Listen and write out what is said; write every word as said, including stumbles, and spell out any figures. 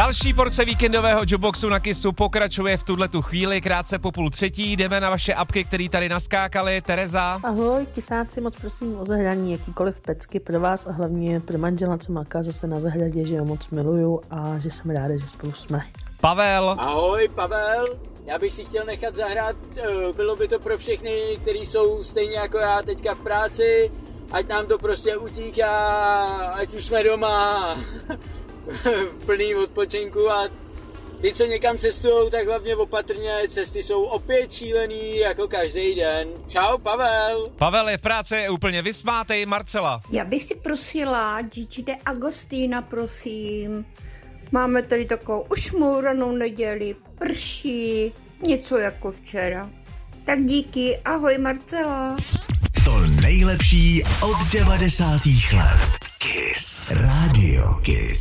Další porce víkendového Jukeboxu na Kissu pokračuje v tuhletu chvíli, krátce po půl třetí. Jdeme na vaše apky, které tady naskákaly. Tereza. Ahoj, kysáci, moc prosím o zahraní jakýkoliv pecky pro vás a hlavně pro manžela, co maká zase na zahradě, že ho moc miluju a že jsem ráda, že spolu jsme. Pavel. Ahoj, Pavel. Já bych si chtěl nechat zahrát, bylo by to pro všechny, kteří jsou stejně jako já teďka v práci, ať nám to prostě utíká, ať už jsme doma plný odpočinku a ty, co někam cestujou, tak hlavně opatrně, cesty jsou opět šílený jako každý den. Čau, Pavel. Pavel je v práci, je úplně vysmátej. Marcela. Já bych si prosila Gigi de Agostina, prosím. Máme tady takovou ušmouranou neděli, prší, něco jako včera. Tak díky, ahoj Marcela. To nejlepší od devadesátých let. Kiss. Radio Kiss.